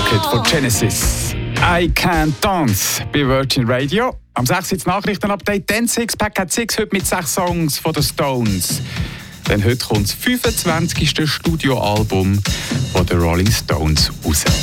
Rocket von Genesis. I Can't Dance bei Virgin Radio. Am 6. Nachrichtenupdate. Dann Sixpack hat 6 heute mit 6 Songs von den Stones. Denn heute kommt das 25. Studioalbum von den Rolling Stones raus.